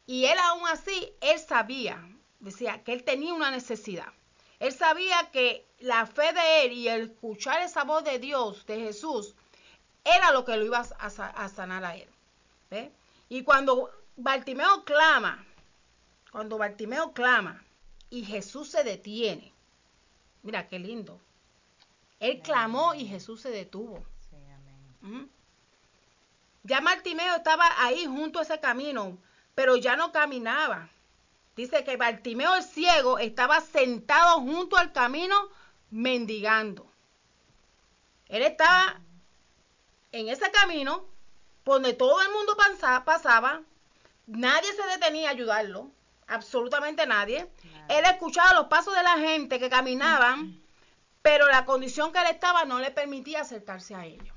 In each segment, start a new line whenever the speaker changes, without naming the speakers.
Y él aún así, él sabía, decía que él tenía una necesidad. Él sabía que la fe de él y el escuchar esa voz de Dios, de Jesús, era lo que lo iba a sanar a él. ¿Ve? Y cuando Bartimeo clama y Jesús se detiene, mira qué lindo. Él clamó y Jesús se detuvo.
Sí, amén.
Ya Bartimeo estaba ahí junto a ese camino, pero ya no caminaba. Dice que Bartimeo el ciego estaba sentado junto al camino mendigando. Él estaba en ese camino donde todo el mundo pasaba, nadie se detenía a ayudarlo, absolutamente nadie. Él escuchaba los pasos de la gente que caminaban, pero la condición que él estaba no le permitía acercarse a ellos.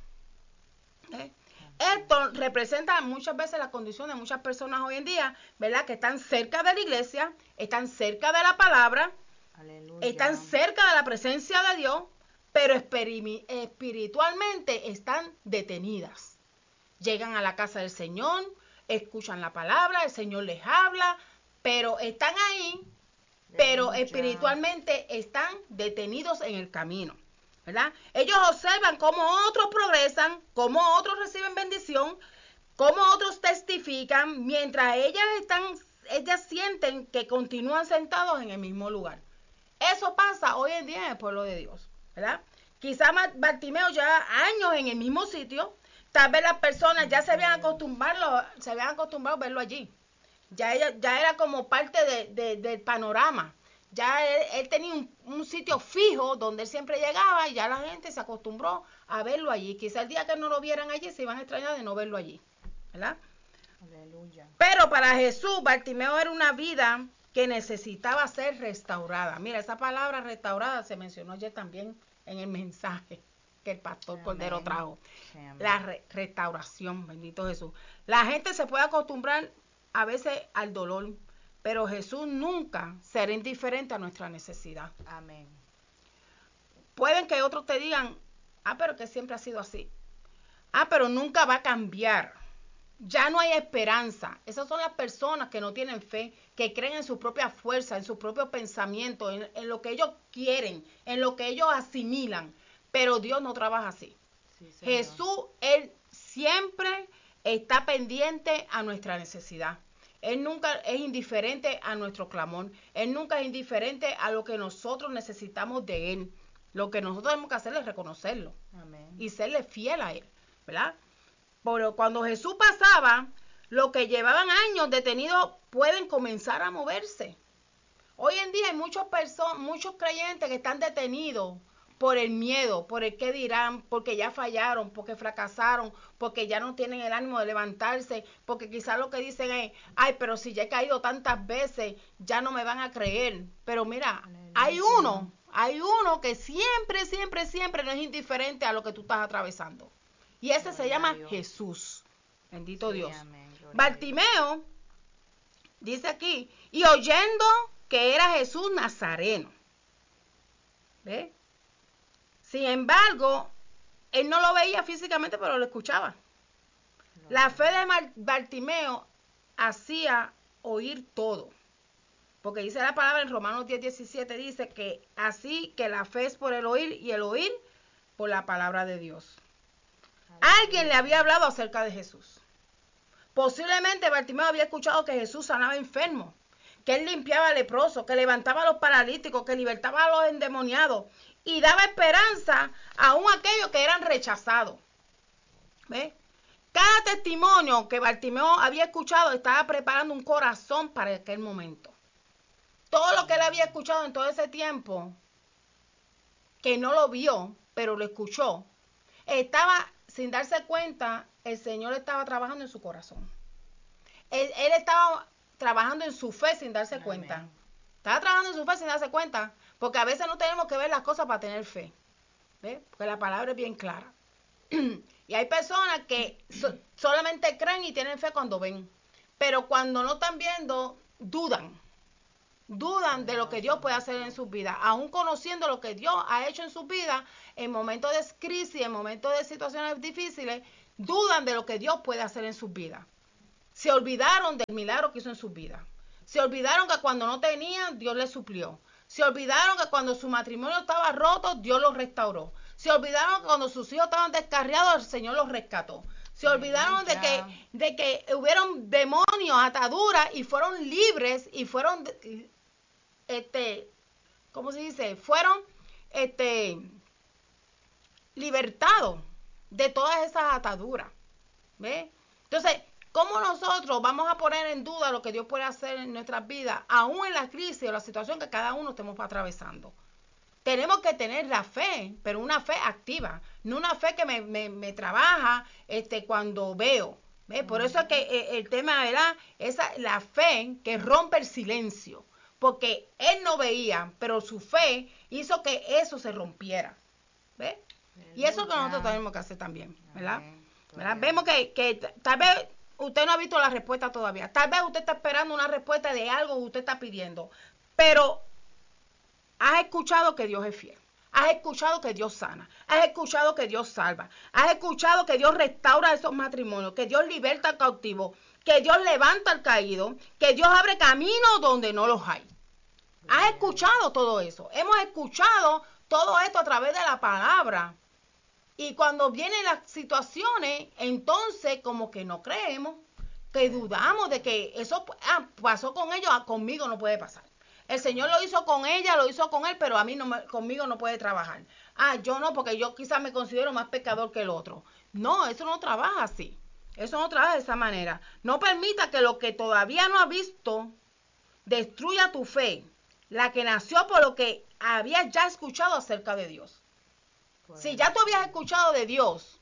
Esto representa muchas veces la condición de muchas personas hoy en día, ¿verdad? Que están cerca de la iglesia, están cerca de la palabra,
Aleluya.
Están cerca de la presencia de Dios, pero espiritualmente están detenidas. Llegan a la casa del Señor, escuchan la palabra, el Señor les habla, pero están ahí, pero espiritualmente están detenidos en el camino, ¿verdad? Ellos observan cómo otros progresan, cómo otros reciben bendición, cómo otros testifican, mientras ellas sienten que continúan sentados en el mismo lugar. Eso pasa hoy en día en el pueblo de Dios, ¿verdad? Quizá Bartimeo ya años en el mismo sitio, tal vez las personas ya se habían acostumbrado a verlo allí. Ya era como parte del panorama. Ya él tenía un sitio fijo donde él siempre llegaba y ya la gente se acostumbró a verlo allí. Quizá el día que no lo vieran allí se iban a extrañar de no verlo allí, ¿verdad?
Aleluya.
Pero para Jesús, Bartimeo era una vida que necesitaba ser restaurada. Mira, esa palabra restaurada se mencionó ayer también en el mensaje que el pastor Cordero trajo.
Sí,
la restauración, bendito Jesús. La gente se puede acostumbrar a veces al dolor, pero Jesús nunca será indiferente a nuestra necesidad.
Amén.
Pueden que otros te digan, pero que siempre ha sido así. Pero nunca va a cambiar. Ya no hay esperanza. Esas son las personas que no tienen fe, que creen en su propia fuerza, en su propio pensamiento, en lo que ellos quieren, en lo que ellos asimilan. Pero Dios no trabaja así.
Sí,
Jesús, Él siempre está pendiente a nuestra necesidad. Él nunca es indiferente a nuestro clamor. Él nunca es indiferente a lo que nosotros necesitamos de Él. Lo que nosotros tenemos que hacer es reconocerlo.
Amén.
Y serle fiel a Él, ¿verdad? Pero cuando Jesús pasaba, los que llevaban años detenidos pueden comenzar a moverse. Hoy en día hay muchos creyentes que están detenidos por el miedo, por el qué dirán, porque ya fallaron, porque fracasaron, porque ya no tienen el ánimo de levantarse, porque quizás lo que dicen es, pero si ya he caído tantas veces, ya no me van a creer. Pero mira, hay uno que siempre no es indiferente a lo que tú estás atravesando. Y ese se llama Jesús. Bendito Dios. Bartimeo dice aquí, y oyendo que era Jesús Nazareno. ¿Ve? Sin embargo, él no lo veía físicamente, pero lo escuchaba. La fe de Bartimeo hacía oír todo. Porque dice la palabra en Romanos 10:17, dice que así que la fe es por el oír y el oír por la palabra de Dios. Alguien le había hablado acerca de Jesús. Posiblemente Bartimeo había escuchado que Jesús sanaba enfermos, que él limpiaba leprosos, que levantaba a los paralíticos, que libertaba a los endemoniados y daba esperanza aún a aquellos que eran rechazados. ¿Ve? Cada testimonio que Bartimeo había escuchado estaba preparando un corazón para aquel momento. Todo lo que él había escuchado en todo ese tiempo, que no lo vio, pero lo escuchó, estaba, sin darse cuenta, el Señor estaba trabajando en su corazón. Él estaba trabajando en su fe sin darse cuenta. Estaba trabajando en su fe sin darse cuenta, porque a veces no tenemos que ver las cosas para tener fe. ¿Ve? Porque la palabra es bien clara. Y hay personas que solamente creen y tienen fe cuando ven. Pero cuando no están viendo, dudan de lo que Dios puede hacer en sus vidas, aún conociendo lo que Dios ha hecho en sus vidas, en momentos de crisis, en momentos de situaciones difíciles, dudan de lo que Dios puede hacer en sus vidas. Se olvidaron del milagro que hizo en sus vidas. Se olvidaron que cuando no tenían, Dios les suplió. Se olvidaron que cuando su matrimonio estaba roto, Dios los restauró. Se olvidaron que cuando sus hijos estaban descarriados, el Señor los rescató. Se olvidaron de que hubieron demonios, ataduras, y fueron libres y fueron, ¿cómo se dice? Fueron, libertados de todas esas ataduras. ¿Ves? Entonces, ¿cómo nosotros vamos a poner en duda lo que Dios puede hacer en nuestras vidas, aún en la crisis o la situación que cada uno estemos atravesando? Tenemos que tener la fe, pero una fe activa, no una fe que me trabaja cuando veo. ¿Ves? Por eso es que el tema, ¿verdad? La fe que rompe el silencio, porque él no veía, pero su fe hizo que eso se rompiera. ¿Ves? Y eso es lo que nosotros tenemos que hacer también, ¿verdad? ¿Verdad? Vemos que tal vez usted no ha visto la respuesta todavía. Tal vez usted está esperando una respuesta de algo que usted está pidiendo. Pero has escuchado que Dios es fiel. Has escuchado que Dios sana. Has escuchado que Dios salva. Has escuchado que Dios restaura esos matrimonios. Que Dios liberta al cautivo. Que Dios levanta al caído. Que Dios abre caminos donde no los hay. Has escuchado todo eso. Hemos escuchado todo esto a través de la palabra. Y cuando vienen las situaciones, entonces como que no creemos, que dudamos de que eso pasó con ellos, conmigo no puede pasar. El Señor lo hizo con ella, lo hizo con él, pero a mí conmigo no puede trabajar. Yo no, porque yo quizás me considero más pecador que el otro. No, eso no trabaja así. Eso no trabaja de esa manera. No permita que lo que todavía no ha visto destruya tu fe, la que nació por lo que habías ya escuchado acerca de Dios. Si ya tú habías escuchado de Dios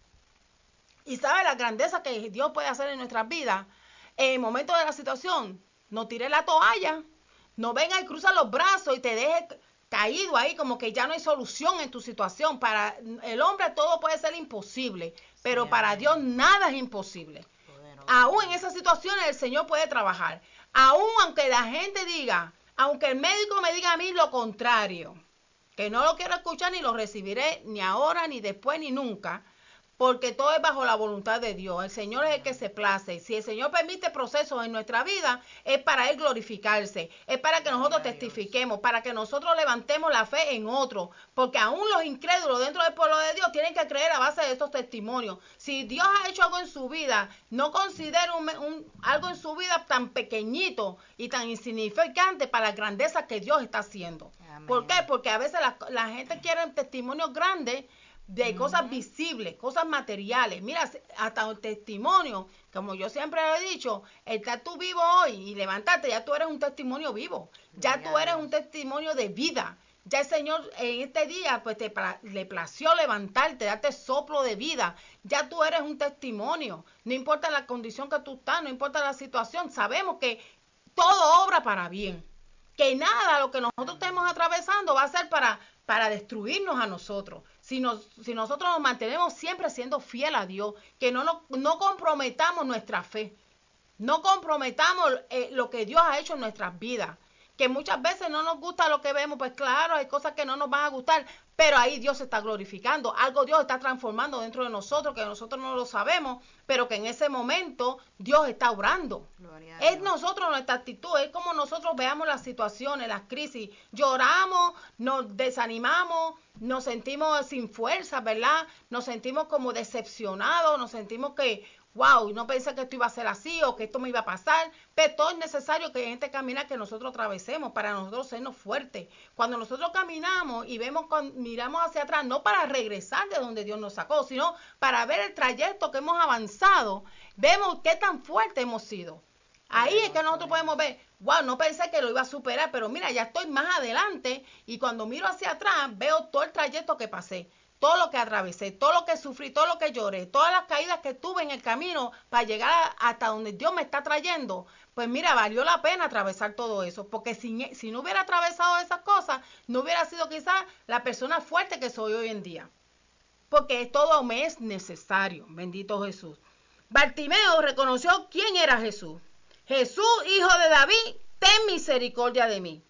y sabes la grandeza que Dios puede hacer en nuestras vidas, en el momento de la situación, no tires la toalla, no venga y cruza los brazos y te deje caído ahí como que ya no hay solución en tu situación. Para el hombre todo puede ser imposible, pero para Dios nada es imposible. Aún en esas situaciones el Señor puede trabajar. Aún aunque la gente diga, aunque el médico me diga a mí lo contrario, que no lo quiero escuchar ni lo recibiré ni ahora, ni después, ni nunca, porque todo es bajo la voluntad de Dios. El Señor es el que se place. Si el Señor permite procesos en nuestra vida, es para Él glorificarse, es para que nosotros testifiquemos, para que nosotros levantemos la fe en otros, porque aún los incrédulos dentro del pueblo de Dios tienen que creer a base de estos testimonios. Si Dios ha hecho algo en su vida, no considere algo en su vida tan pequeñito y tan insignificante para la grandeza que Dios está haciendo. Amén. ¿Por qué? Porque a veces la gente quiere testimonios grandes, de cosas visibles, cosas materiales. Mira, hasta el testimonio, como yo siempre lo he dicho, estar tú vivo hoy y levantarte, ya tú eres un testimonio vivo, ya tú eres un testimonio de vida. Ya el Señor en este día pues le plació levantarte, darte soplo de vida. Ya tú eres un testimonio. No importa la condición que tú estás, no importa la situación, sabemos que todo obra para bien. Que nada lo que nosotros estemos atravesando va a ser para destruirnos a nosotros. Si nosotros nos mantenemos siempre siendo fiel a Dios, que no comprometamos nuestra fe, no comprometamos lo que Dios ha hecho en nuestras vidas, que muchas veces no nos gusta lo que vemos, pues claro, hay cosas que no nos van a gustar, pero ahí Dios se está glorificando, algo Dios está transformando dentro de nosotros, que nosotros no lo sabemos, pero que en ese momento Dios está obrando. Es nosotros nuestra actitud, es como nosotros veamos las situaciones, las crisis, lloramos, nos desanimamos, nos sentimos sin fuerza, ¿verdad? Nos sentimos como decepcionados, nos sentimos que wow, no pensé que esto iba a ser así o que esto me iba a pasar, pero todo es necesario que en este caminar que nosotros atravesemos para nosotros sernos fuertes. Cuando nosotros caminamos y miramos hacia atrás, no para regresar de donde Dios nos sacó, sino para ver el trayecto que hemos avanzado, vemos qué tan fuerte hemos sido. Ahí es que nosotros podemos ver, wow, no pensé que lo iba a superar, pero mira, ya estoy más adelante y cuando miro hacia atrás veo todo el trayecto que pasé. Todo lo que atravesé, todo lo que sufrí, todo lo que lloré, todas las caídas que tuve en el camino para llegar hasta donde Dios me está trayendo, pues mira, valió la pena atravesar todo eso, porque si no hubiera atravesado esas cosas, no hubiera sido quizás la persona fuerte que soy hoy en día, porque todo me es necesario, bendito Jesús. Bartimeo reconoció quién era Jesús. Jesús, hijo de David, ten misericordia de mí.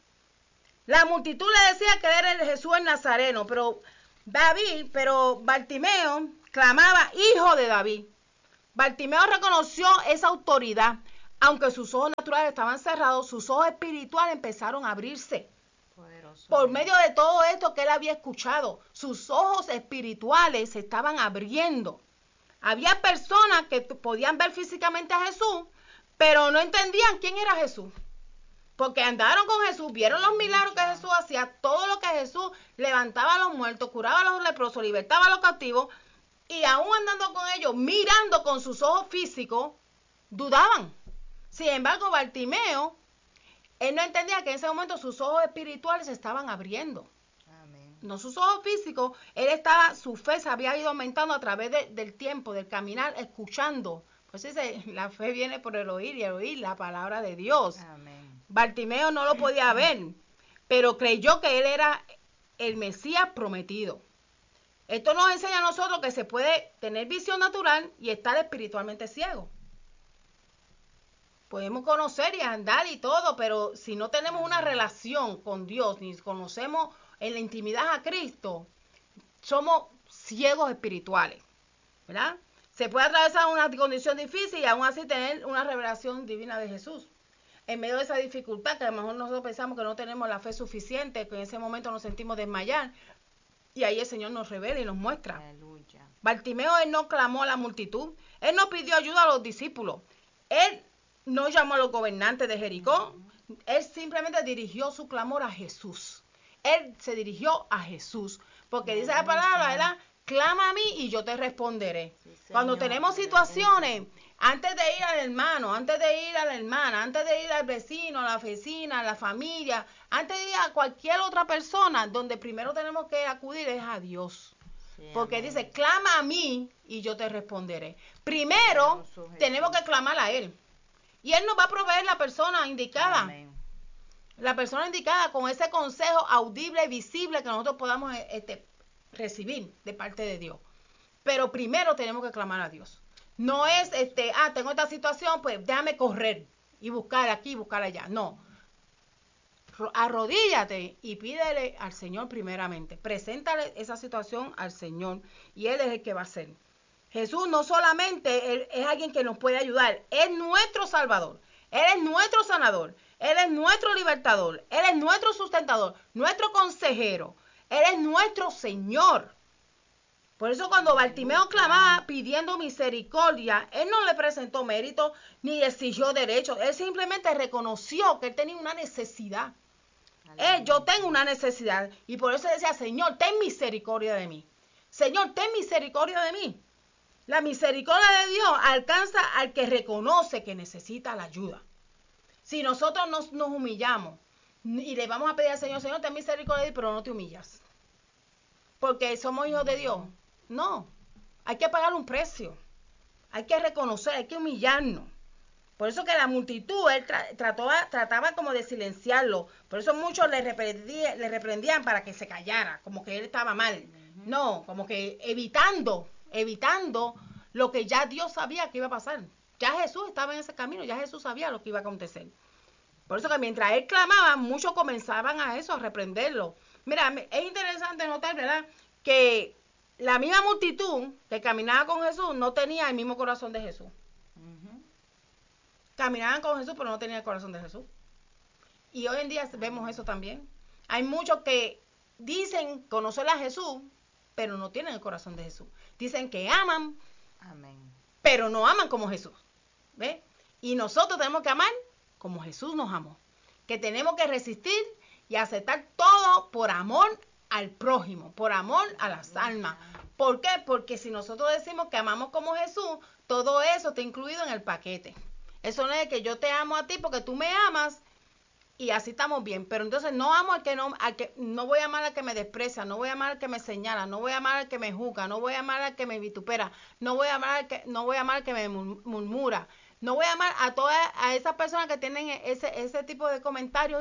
La multitud le decía que era el Jesús el Nazareno, pero Bartimeo clamaba, hijo de David. Bartimeo reconoció esa autoridad, aunque sus ojos naturales estaban cerrados, sus ojos espirituales empezaron a abrirse.
Poderoso.
Por medio de todo esto que él había escuchado, sus ojos espirituales se estaban abriendo. Había personas que podían ver físicamente a Jesús, pero no entendían quién era Jesús. Porque andaron con Jesús, vieron los milagros que Jesús hacía, todo lo que Jesús levantaba a los muertos, curaba a los leprosos, libertaba a los cautivos, y aún andando con ellos, mirando con sus ojos físicos, dudaban. Sin embargo, Bartimeo, él no entendía que en ese momento sus ojos espirituales se estaban abriendo.
Amén.
No sus ojos físicos, su fe se había ido aumentando a través del tiempo, del caminar, escuchando. Pues dice, la fe viene por el oír y el oír la palabra de Dios.
Amén.
Bartimeo no lo podía ver, pero creyó que él era el Mesías prometido. Esto nos enseña a nosotros que se puede tener visión natural y estar espiritualmente ciego. Podemos conocer y andar y todo, pero si no tenemos una relación con Dios, ni conocemos en la intimidad a Cristo, somos ciegos espirituales, ¿verdad? Se puede atravesar una condición difícil y aún así tener una revelación divina de Jesús. En medio de esa dificultad, que a lo mejor nosotros pensamos que no tenemos la fe suficiente, que en ese momento nos sentimos desmayar, y ahí el Señor nos revela y nos muestra.
Aleluya.
Bartimeo, él no clamó a la multitud, él no pidió ayuda a los discípulos, él no llamó a los gobernantes de Jericó, él simplemente dirigió su clamor a Jesús. Él se dirigió a Jesús, porque dice la palabra, ¿verdad? Clama a mí y yo te responderé.
Sí, Señor.
Cuando tenemos situaciones, antes de ir al hermano, antes de ir a la hermana, antes de ir al vecino, a la vecina, a la familia, antes de ir a cualquier otra persona, donde primero tenemos que acudir es a Dios.
Sí,
Porque
amén.
dice, clama a mí y yo te responderé. Primero tenemos que clamar a Él. Y Él nos va a proveer la persona indicada.
Amén.
La persona indicada con ese consejo audible y visible que nosotros podamos recibir de parte de Dios. Pero primero tenemos que clamar a Dios. No es, tengo esta situación, pues déjame correr y buscar aquí y buscar allá. No. Arrodíllate y pídele al Señor primeramente. Preséntale esa situación al Señor y Él es el que va a hacer. Jesús no solamente Él es alguien que nos puede ayudar, es nuestro Salvador, Él es nuestro sanador, Él es nuestro libertador, Él es nuestro sustentador, nuestro consejero, Él es nuestro Señor. Por eso cuando Bartimeo clamaba pidiendo misericordia, Él no le presentó mérito ni exigió derechos, Él simplemente reconoció que Él tenía una necesidad. Yo tengo una necesidad y por eso decía, Señor, ten misericordia de mí. Señor, ten misericordia de mí. La misericordia de Dios alcanza al que reconoce que necesita la ayuda. Si nosotros nos humillamos y le vamos a pedir al Señor, Señor, ten misericordia de mí, pero no te humillas. Porque somos hijos de Dios. No, hay que pagar un precio. Hay que reconocer, hay que humillarnos. Por eso que la multitud, él trataba como de silenciarlo. Por eso muchos le reprendían para que se callara, como que él estaba mal. No, como que evitando lo que ya Dios sabía que iba a pasar. Ya Jesús estaba en ese camino, ya Jesús sabía lo que iba a acontecer. Por eso que mientras él clamaba, muchos comenzaban a reprenderlo. Mira, es interesante notar, ¿verdad?, que la misma multitud que caminaba con Jesús no tenía el mismo corazón de Jesús. Caminaban con Jesús, pero no tenían el corazón de Jesús. Y hoy en día vemos eso también. Hay muchos que dicen conocer a Jesús, pero no tienen el corazón de Jesús. Dicen que aman,
Amén.
pero no aman como Jesús. ¿Ves? Y nosotros tenemos que amar como Jesús nos amó. Que tenemos que resistir y aceptar todo por amor al prójimo, por amor a las almas. ¿Por qué? Porque si nosotros decimos que amamos como Jesús, todo eso está incluido en el paquete. Eso no es que yo te amo a ti porque tú me amas y así estamos bien. Pero entonces no amo no voy a amar al que me desprecia, no voy a amar al que me señala, no voy a amar al que me juzga, no voy a amar al que me vitupera, no voy a amar al que me murmura, no voy a amar a esas personas que tienen ese tipo de comentarios